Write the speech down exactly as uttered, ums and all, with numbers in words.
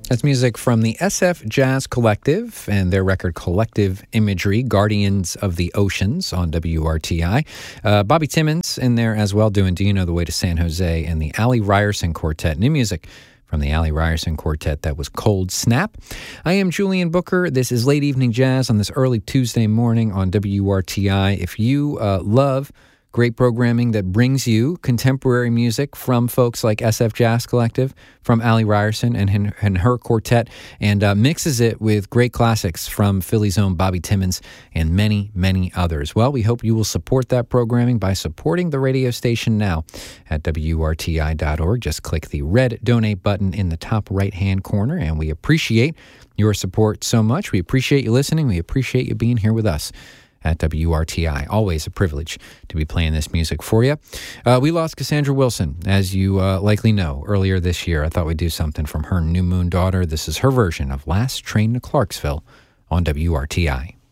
That's music from the S F Jazz Collective and their record Collective Imagery, Guardians of the Oceans on W R T I. Uh, Bobby Timmons in there as well doing Do You Know the Way to San Jose, and the Allie Ryerson Quartet. New music from the Allie Ryerson Quartet, that was Cold Snap. I am Julian Booker. This is Late Evening Jazz on this early Tuesday morning on W R T I. If you uh, love great programming that brings you contemporary music from folks like S F Jazz Collective, from Allie Ryerson and, hin- and her quartet, and uh, mixes it with great classics from Philly's own Bobby Timmons and many, many others. Well, we hope you will support that programming by supporting the radio station now at W R T I dot org. Just click the red donate button in the top right-hand corner, and we appreciate your support so much. We appreciate you listening. We appreciate you being here with us at W R T I. Always a privilege to be playing this music for you. Uh, we lost Cassandra Wilson, as you uh, likely know, earlier this year. I thought we'd do something from her New Moon Daughter. This is her version of Last Train to Clarksville on W R T I.